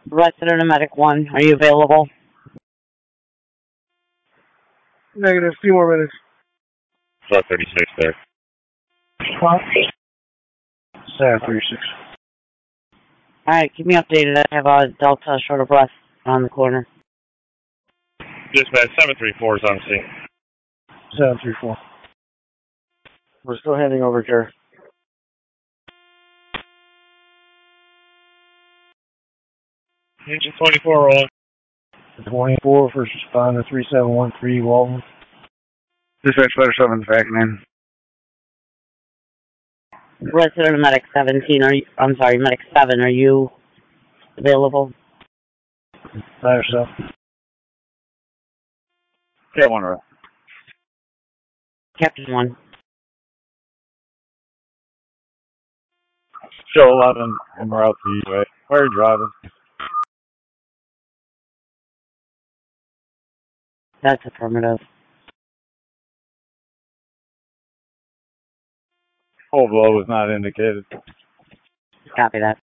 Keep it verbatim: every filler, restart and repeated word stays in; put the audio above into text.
Resident of Medic one, are you available? Negative, a few more minutes. Flat thirty-six there. Huh? Seven thirty-six. Alright, keep me updated. I have a Delta short of breath on the corner. Dispatch seven three four is on scene. seven three four. We're still handing over care. Engine twenty-four rolling. twenty-four, first responder three seven one three, Walton. Dispatch letter seven, Vacman. Resident of Medic seventeen, are you, I'm sorry, Medic seven, are you available? By yourself. Yeah, one right. Captain one. Show eleven, and we're out to you, right? Where are you driving? That's affirmative. Full blow was not indicated. Copy that.